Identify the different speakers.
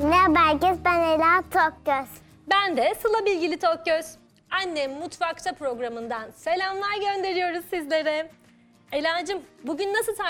Speaker 1: Merhaba herkes, ben Ela Tokgöz.
Speaker 2: Ben de Sıla Bilgili Tokgöz. Annem Mutfakta programından selamlar gönderiyoruz sizlere. Ela'cığım, bugün nasıl